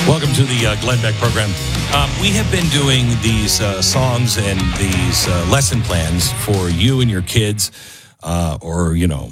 Welcome to the Glenn Beck program. We have been doing these songs and these lesson plans for you and your kids, or,